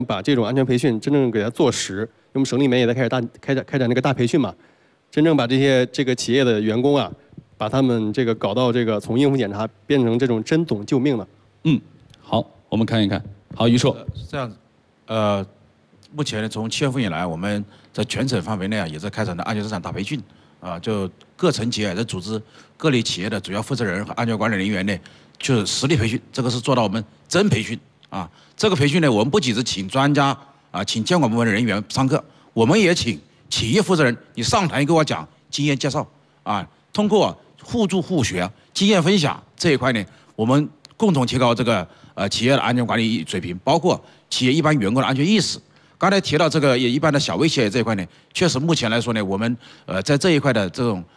把这种安全培训真正给它做实。因为我们省里面也在开展那个大培训嘛，真正把这个企业的员工啊，把他们这个搞到这个从应付检查变成这种真懂救命了。 好，我们看一看。好，于硕， 是这样子，目前呢，从7月份以来，我们在全省范围内啊，也在开展的安全生产大培训啊，就各层企业在组织各类企业的主要负责人和安全管理人员呢，就是实地培训，这个是做到我们真培训啊。这个培训呢，我们不仅是请专家啊，请监管部门的人员上课，我们也请企业负责人，你上台给我讲经验介绍啊，通过互助互学、经验分享这一块呢，我们共同提高这个企业的安全管理水平，包括企业一般员工的安全意识。刚才提到这个一般的小微企业这一块呢，确实目前来说呢，我们在这一块的这种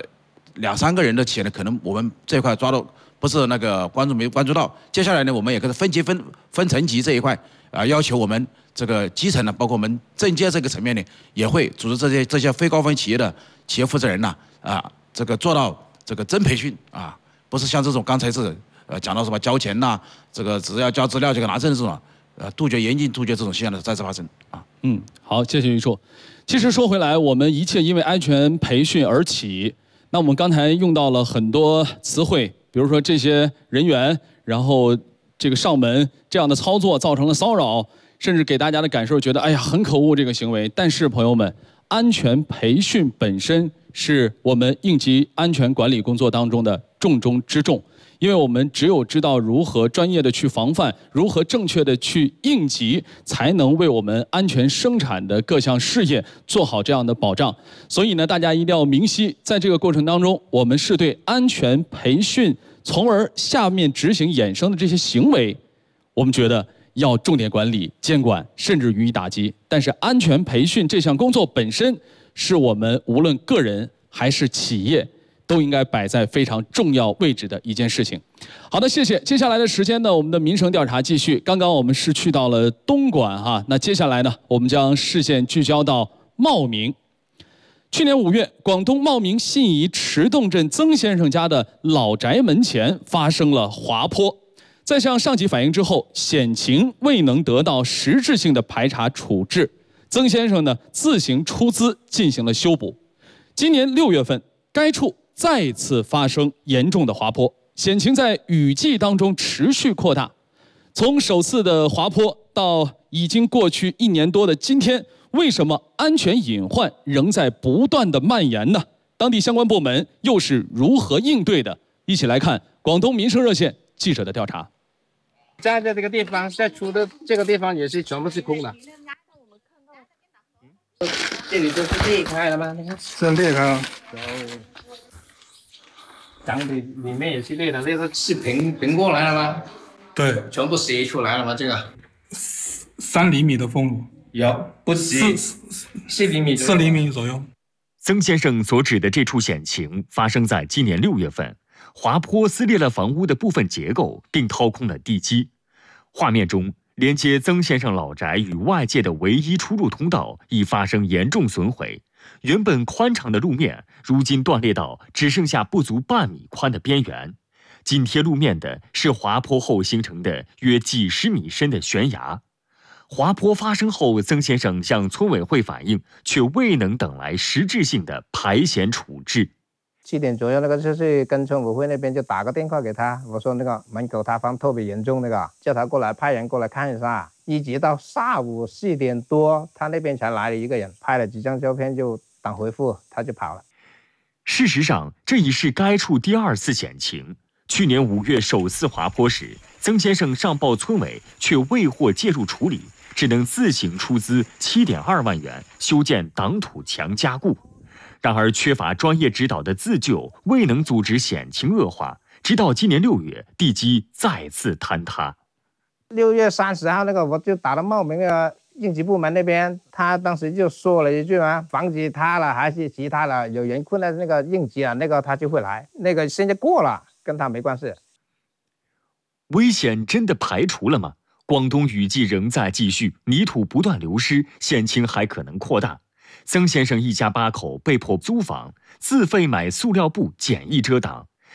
2、3个人的企业呢，可能我们这一块抓到不是那个没关注到。接下来呢，我们也可以分层级这一块要求我们这个基层呢，包括我们政界这个层面呢，也会组织这些非高分企业的企业负责人呐这个做到这个真培训啊，不是像这种刚才是讲到什么交钱呐，这个只要交资料就可以拿证这种。严禁杜绝这种现象的再次发生啊。 好，谢谢于硕。其实说回来，我们一切因为安全培训而起。那我们刚才用到了很多词汇，比如说这些人员，然后这个上门这样的操作造成了骚扰，甚至给大家的感受觉得哎呀很可恶这个行为。但是朋友们，安全培训本身是我们应急安全管理工作当中的重中之重。因为我们只有知道如何专业的去防范，如何正确的去应急，才能为我们安全生产的各项事业做好这样的保障。所以呢，大家一定要明晰，在这个过程当中，我们是对安全培训，从而下面执行衍生的这些行为，我们觉得要重点管理、监管，甚至予以打击。但是安全培训这项工作本身，是我们无论个人还是企业，都应该摆在非常重要位置的一件事情。好的，谢谢。接下来的时间呢，我们的民生调查继续。刚刚我们是去到了东莞哈，那接下来呢，我们将视线聚焦到茂名。去年5月，广东茂名信宜池洞镇曾先生家的老宅门前发生了滑坡，在向上级反映之后，险情未能得到实质性的排查处置，曾先生呢自行出资进行了修补。今年6月份，该处再次发生严重的滑坡，险情在雨季当中持续扩大。从首次的滑坡到已经过去1年多的今天，为什么安全隐患仍在不断的蔓延呢？当地相关部门又是如何应对的？一起来看广东民生热线记者的调查。 站在这个地方，再出的这个地方也是全部是空的。这里都是裂开了吗？你看， 是裂开了。 墙里面也是裂的，那个是平过来了吗？ 对， 全部斜出来了吗？这个 3厘米的缝路， 有不止4厘米 ，4厘米左右。 曾先生所指的这处险情发生在今年6月份，滑坡撕裂了房屋的部分结构，并掏空了地基。画面中，连接曾先生老宅与外界的唯一出入通道已发生严重损毁，原本宽敞的路面如今断裂到只剩下不足半米宽的边缘。紧贴路面的是滑坡后形成的约几十米深的悬崖。滑坡发生后，曾先生向村委会反映，却未能等来实质性的排险处置。 7点左右，那个就是跟村委会那边就打个电话给他，我说那个门口塌方特别严重，那个叫他过来派人过来看一下。一直到下午4点多，他那边才来了一个人，拍了几张照片就等回复，他就跑了。 事实上，这已是该处第2次险情。去年5月首次滑坡时，曾先生上报村委，却未获介入处理，只能自行出资7.2万元修建挡土墙加固。然而，缺乏专业指导的自救未能阻止险情恶化，直到今年6月，地基再次坍塌。 6月30号那个，我就打到茂名的应急部门那边，他当时就说了一句嘛，房子塌了还是其他的，有人困在那个应急啊，那个他就会来，那个现在过了，跟他没关系。 危险真的排除了吗？广东雨季仍在继续，泥土不断流失，险情还可能扩大。曾先生一家8口被迫租房，自费买塑料布简易遮挡。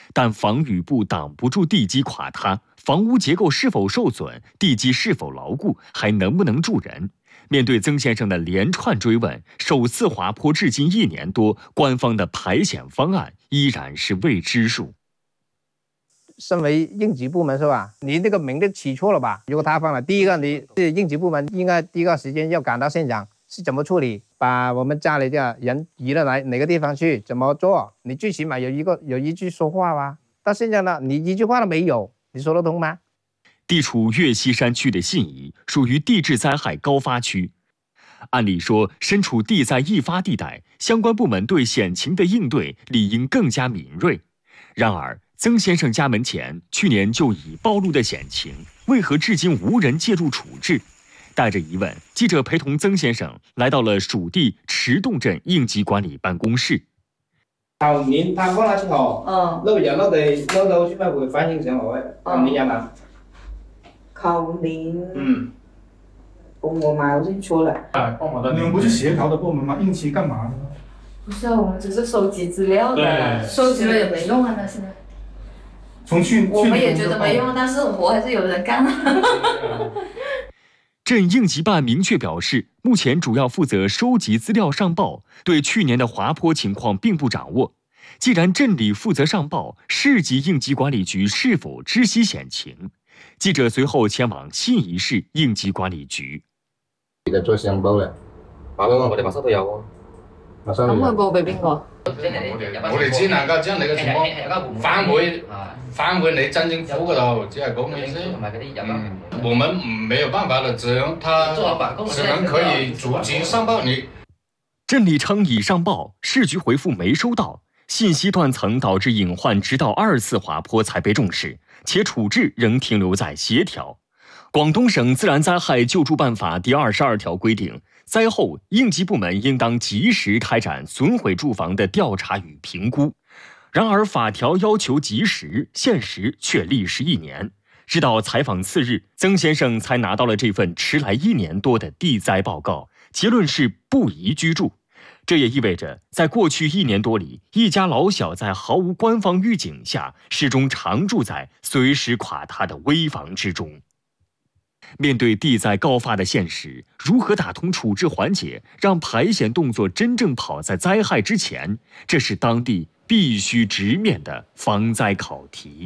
但防雨布挡不住地基垮塌，房屋结构是否受损，地基是否牢固，还能不能住人？面对曾先生的连串追问，首次滑坡至今1年多，官方的排险方案依然是未知数。 身为应急部门是吧？你那个名字起错了吧？如果塌方了，第一个你应急部门应该第一个时间要赶到现场，是怎么处理？把我们家里的人移了来哪个地方去？怎么做？你最起码有一句说话吧。到现在呢，你一句话都没有，你说得通吗？ 地处岳西山区的信宜属于地质灾害高发区，按理说身处地灾易发地带，相关部门对险情的应对理应更加敏锐。然而，曾先生家门前去年就已暴露的险情，为何至今无人介入处置？带着疑问，记者陪同曾先生来到了属地池洞镇应急管理办公室。 舊年塌方了之後，撈人撈地撈到先會反映上來。舊年有冇？ 舊年，我買好清楚了。 你们不是协调的部门吗？应急干嘛的？ 不是啊，我们只是收集资料的，收集了也没用啊，那现在。我们也觉得没用，但是活还是有人干啊。 镇应急办明确表示，目前主要负责收集资料上报，对去年的滑坡情况并不掌握。既然镇里负责上报，市级应急管理局是否知悉险情？记者随后前往信宜市应急管理局。 而家再上報啦， 報俾我哋把收都有喎。 咁佢報俾邊個？ 我哋只能夠將你嘅情況返回你鎮政府嗰度，只係咁嘅意思。我們沒有辦法的，只能可以逐級上報你。 镇里稱已上報，市局回復沒收到，信息斷層導致隱患，直到2次滑坡才被重視，且處置仍停留在協調。廣東省自然災害救助辦法第22條規定，災後應急部門應當及時開展損毀住房的調查與評估。然而法條要求及時，現實卻歷時1年。直到採訪次日，曾先生才拿到了這份遲來1年多的地災報告，結論是不宜居住。這也意味着，在過去1年多裡，一家老小在毫無官方預警下，始終常住在隨時垮塌的危房之中。面對地災高發的現實，如何打通處置環節，讓排險動作真正跑在災害之前，這是當地必須直面的防災考題。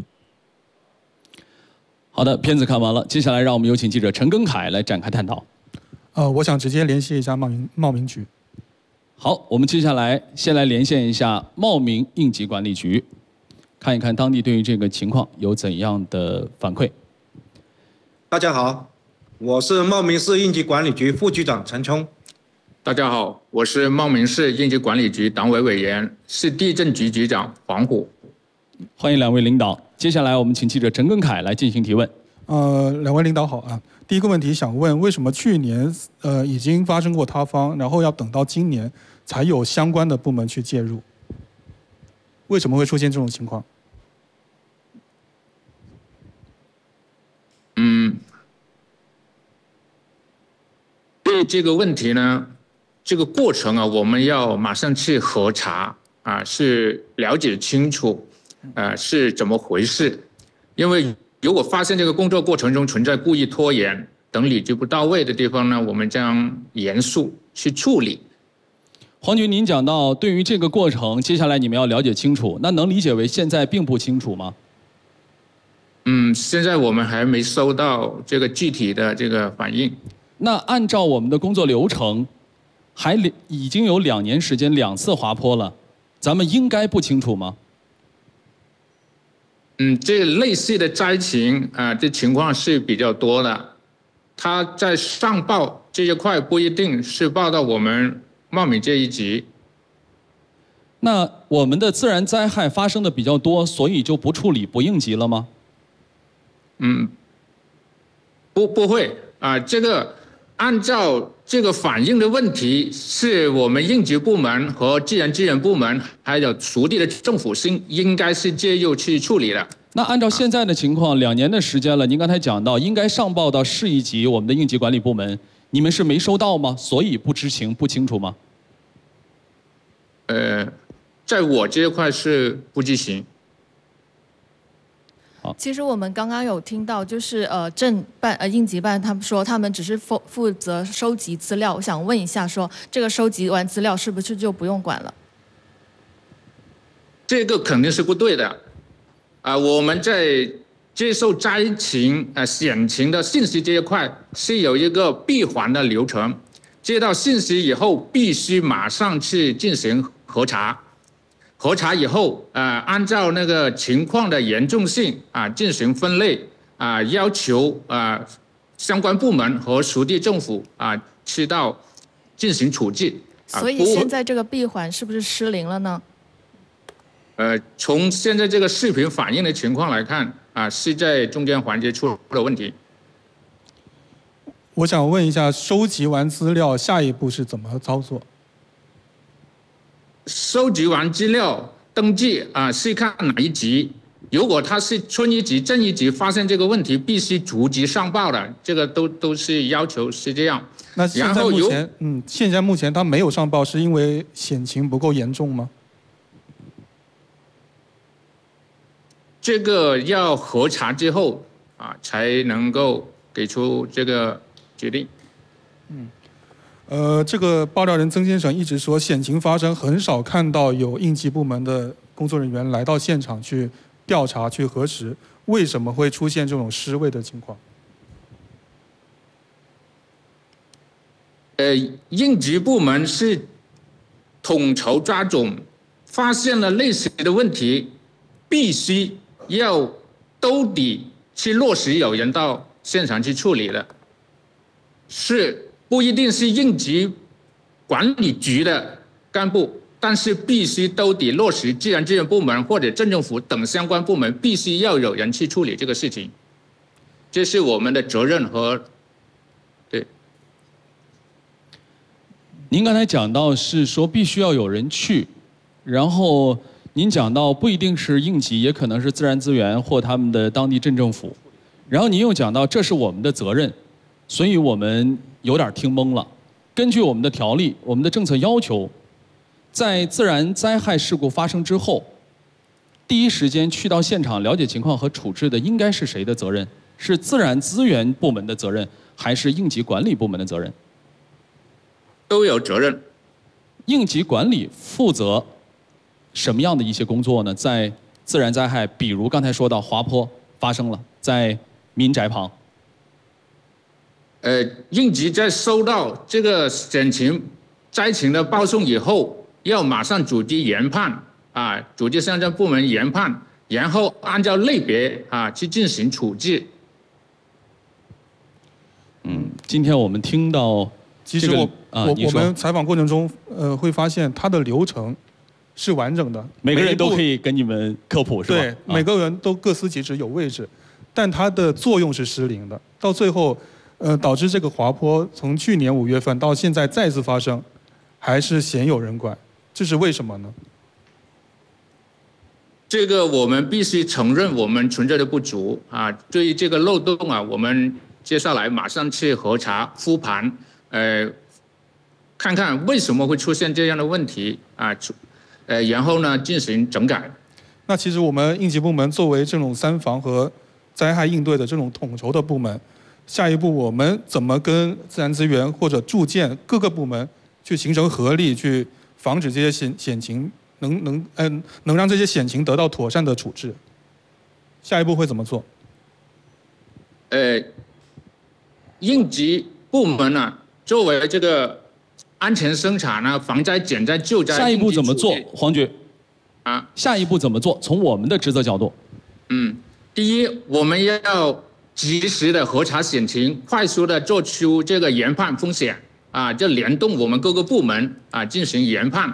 好的，片子看完了，接下來讓我們有請記者陳庚凱來展開探討。 我想直接聯繫一下茂名局。 好，我們接下來先來連線一下茂名應急管理局，看一看當地對於這個情況有怎樣的反饋。 大家好，我是茂名市应急管理局副局长陈冲。 大家好，我是茂名市应急管理局党委委员、市地震局局长黄虎。 欢迎两位领导。接下来我们请记者陈庚凯来进行提问。 两位领导好啊。第一个问题想问，为什么去年已经发生过塌方，然后要等到今年才有相关的部门去介入？为什么会出现这种情况？ 对这个问题呢，这个过程啊，我们要马上去核查啊，是了解清楚，是怎么回事？因为如果发现这个工作过程中存在故意拖延等理据不到位的地方呢，我们将严肃去处理。 黄局，您讲到对于这个过程，接下来你们要了解清楚，那能理解为现在并不清楚吗？ 现在我们还没收到这个具体的这个反应。 那按照我们的工作流程，已经有2年时间2次滑坡了，咱们应该不清楚吗？ 这类似的灾情啊，这情况是比较多的。他在上报这一块不一定是报到我们茂名这一级。 那我们的自然灾害发生的比较多，所以就不处理不应急了吗？ 不会啊，这个按照这个反映的问题，是我们应急部门和自然资源部门还有属地的政府应该是介入去处理的。 那按照现在的情况，2年的时间了，您刚才讲到应该上报到市一级我们的应急管理部门，你们是没收到吗？所以不知情不清楚吗？ 在我这一块是不知情。 其实我们刚刚有听到，就是政办应急办他们说他们只是负责收集资料，我想问一下说，这个收集完资料是不是就不用管了？ 这个肯定是不对的，我们在接受灾情险情的信息这一块是有一个闭环的流程，接到信息以后必须马上去进行核查。核查以后，按照那个情况的严重性进行分类，要求相关部门和属地政府去到进行处置。 所以现在这个闭环是不是失灵了呢？ 从现在这个视频反映的情况来看，是在中间环节出了问题。 我想问一下，收集完资料，下一步是怎么操作？ 收集完资料登记是看哪一级，如果他是村一级、镇一级发现这个问题，必须逐级上报的，这个都是要求是这样。 那现在目前，现在目前他没有上报，是因为险情不够严重吗？ 这个要核查之后才能够给出这个决定。 这个爆料人曾先生一直说，险情发生很少看到有应急部门的工作人员来到现场去调查、去核实，为什么会出现这种失位的情况？ 应急部门是统筹抓总，发现了类似的问题，必须要兜底去落实有人到现场去处理的，不一定是应急管理局的干部，但是必须兜底落实自然资源部门或者镇政府等相关部门必须要有人去处理这个事情，这是我们的责任和对。 您刚才讲到是说必须要有人去，然后您讲到不一定是应急，也可能是自然资源或他们的当地镇政府，然后您又讲到这是我们的责任，所以我们有点听懵了。根据我们的条例、我们的政策要求，在自然灾害事故发生之后，第一时间去到现场了解情况和处置的应该是谁的责任？是自然资源部门的责任，还是应急管理部门的责任？ 都有责任。 应急管理负责什么样的一些工作呢？在自然灾害，比如刚才说到滑坡发生了，在民宅旁。 应急在收到这个险情、灾情的报送以后，要马上组织研判组织相关部门研判，然后按照类别去进行处置。 今天我们听到、 其实我们采访过程中会发现它的流程是完整的， 每个人都可以跟你们科普，是吧？ 对，每个人都各司其职，有位置，但它的作用是失灵的，到最后。导致这个滑坡从去年5月份到现在再次发生，还是鲜有人管，这是为什么呢？ 这个我们必须承认我们存在的不足对于这个漏洞我们接下来马上去核查复盘，看看为什么会出现这样的问题然后呢进行整改。 那其实我们应急部门作为这种3防和灾害应对的这种统筹的部门。下一步我们怎么跟自然资源或者住建各个部门去形成合力，去防止这些险情能让这些险情得到妥善的处置？下一步会怎么做？ 应急部门作为这个安全生产防灾减灾救灾， 下一步怎么做？黄局下一步怎么做？从我们的职责角度， 第一，我们要及时的核查险情，快速的做出这个研判风险就联动我们各个部门进行研判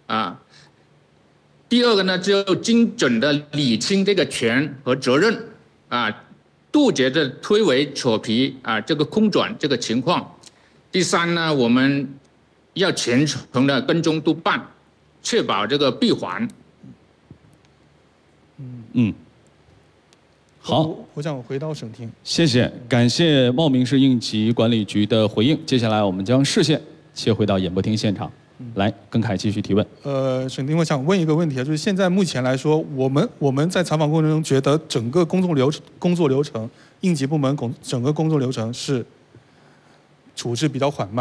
第二个呢，就精准的理清这个权和责任杜绝的推诿扯皮这个空转这个情况。第三呢，我们要全程的跟踪督办，确保这个闭环。 好， 我想回到省厅。 谢谢，感谢茂名市应急管理局的回应。接下来我们将视线切回到演播厅现场。 来，耿凯继续提问。 沈丁，我想问一个问题啊，就是现在目前来说，我们在采访过程中觉得整个工作流程，应急部门整个工作流程是处置比较缓慢。